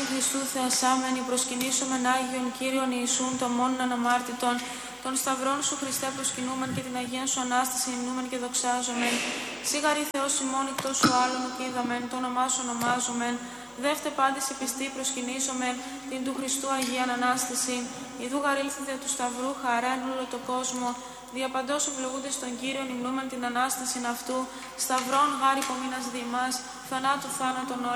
Χριστού θεασάμενοι, προσκυνήσομεν Άγιον Κύριον Ιησούν, το μόνον αναμάρτητον, των σταυρών σου Χριστέ προσκυνούμεν και την Αγία σου Ανάσταση υμνούμεν και δοξάζομεν. Σίγαρη Θεός ημών εκτός σου άλλον ουκ είδαμεν, το όνομά σου ονομάζομεν. Δεύτε πάντες η πιστή προσκυνήσομεν την του Χριστού Αγίαν Ανάσταση. Ιδού γαρήλθετε του σταυρού χαρέν όλο το κόσμο. Διαπαντός ευλογούντες τον Κύριον υμνούμεν την Ανάσταση αυτού. Σταυρών γάρι υπομείνας δι' ημάς, θανάτου θάνατον